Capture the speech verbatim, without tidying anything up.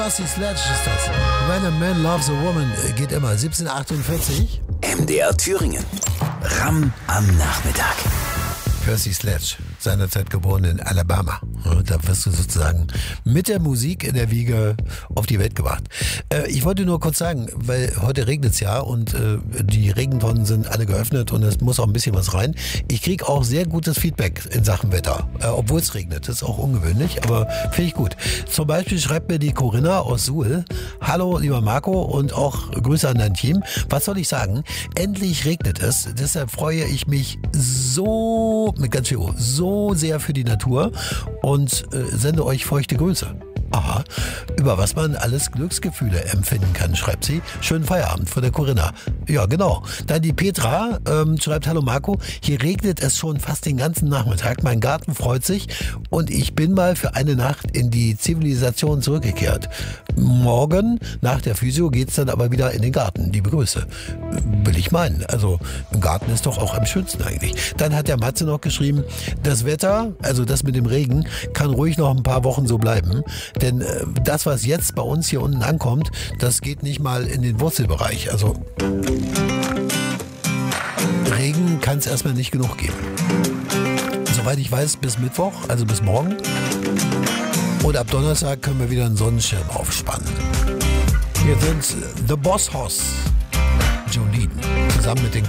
Percy Sledge ist das. When a Man Loves a Woman geht immer. siebzehn achtundvierzig. M D R Thüringen. Ram am Nachmittag. Percy Sledge, seinerzeit geboren in Alabama. Da wirst du sozusagen mit der Musik in der Wiege auf die Welt gebracht. Äh, ich wollte nur kurz sagen, weil heute regnet es ja und äh, die Regentonnen sind alle geöffnet und es muss auch ein bisschen was rein. Ich kriege auch sehr gutes Feedback in Sachen Wetter, äh, obwohl es regnet. Das ist auch ungewöhnlich, aber finde ich gut. Zum Beispiel schreibt mir die Corinna aus Suhl: Hallo, lieber Marco, und auch Grüße an dein Team. Was soll ich sagen? Endlich regnet es. Deshalb freue ich mich so, mit ganz viel O, so sehr für die Natur und äh, sende euch feuchte Grüße. Aha, über was man alles Glücksgefühle empfinden kann, schreibt sie. Schönen Feierabend von der Corinna. Ja, genau. Dann die Petra ähm, schreibt: Hallo Marco, hier regnet es schon fast den ganzen Nachmittag. Mein Garten freut sich und ich bin mal für eine Nacht in die Zivilisation zurückgekehrt. Morgen nach der Physio geht's dann aber wieder in den Garten. Liebe Grüße. Will ich meinen. Also im Garten ist doch auch am schönsten eigentlich. Dann hat der Matze noch geschrieben: Das Wetter, also das mit dem Regen, kann ruhig noch ein paar Wochen so bleiben. Denn äh, das, was jetzt bei uns hier unten ankommt, das geht nicht mal in den Wurzelbereich. Also Regen kann es erstmal nicht genug geben. Soweit ich weiß, bis Mittwoch, also bis morgen. Und ab Donnerstag können wir wieder einen Sonnenschirm aufspannen. Hier sind The Boss Hoss, Jolene, zusammen mit den